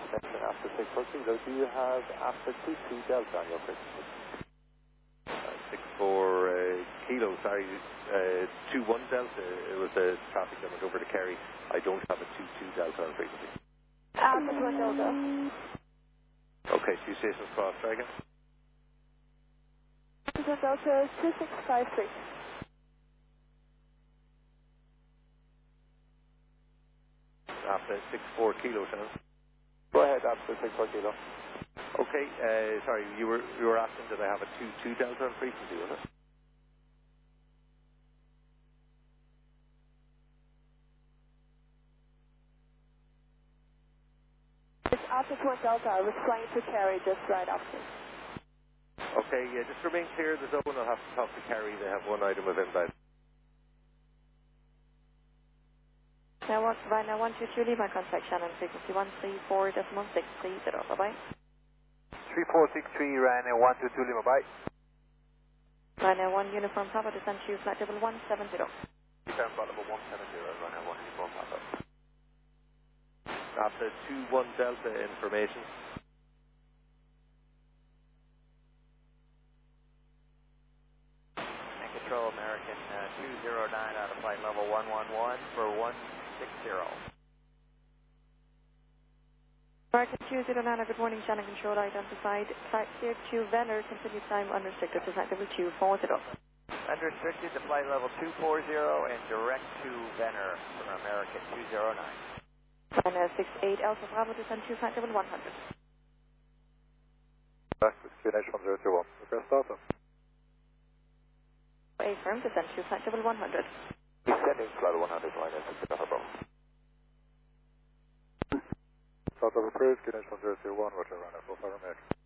Attention, after 64 Kilo, do you have after 22 Delta on your frequency? 64 Kilo, sorry, 21 Delta, it was the traffic that went over to Kerry. I don't have a 22 Delta on frequency. Alpha 1 Delta. Okay, two stations cross, try again. Alpha Delta 2653. After 64 Kilo, Shannon. Go ahead, after 64 Kilo. Okay, sorry, you were asking did I have a 22 Delta on frequency, was it? It's Alpha 1 Delta. I was flying to Kerry just right after. Okay, yeah, just remain clear of the zone. I'll have to talk to Kerry. They have one item of inbound. Now, Ryanair 122, Lima, contact Shannon, frequency 134.630. Bye-bye. 3463, Ryanair 122 Lima, bye. Ryanair 1 Uniform Papa, descend to flight level 170. Descend flight level 170, Ryanair 1 Uniform Papa. After 21 Delta information. And control American 209 out of flight level 111 for 160. American 209, good morning, Shannon control identified. Flight cleared to Venner, continued time unrestricted to flight level 240. Unrestricted to flight level 240 and direct to Venner from American 209. Ryanair 68 Alpha Bravo, descend to flight level 100. Back with QNH 1021, request Delta. A firm, descend to flight level 100. Descending flight 100, Ryanair 69 Bravo. Delta approved, QNH 1021, Roger, Ryanair 45 American.